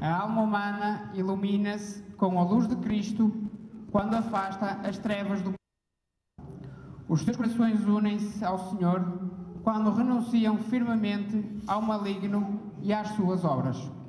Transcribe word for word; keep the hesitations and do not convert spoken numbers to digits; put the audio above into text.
A alma humana ilumina-se com a luz de Cristo quando afasta as trevas do pecado. Os seus corações unem-se ao Senhor quando renunciam firmemente ao maligno e às suas obras.